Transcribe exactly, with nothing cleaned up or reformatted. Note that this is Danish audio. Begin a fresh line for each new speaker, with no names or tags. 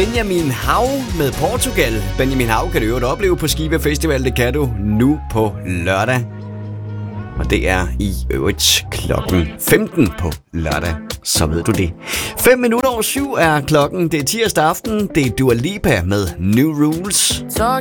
Benjamin Hav med Portugal. Benjamin Hav kan du jo opleve på Skive Festival. Det kan du nu på lørdag. Og det er i øvrigt klokken femten på lørdag. Så ved du det. fem minutter over syv er klokken. Det er tirsdag aften. Det er Dua Lipa med New Rules.
Talk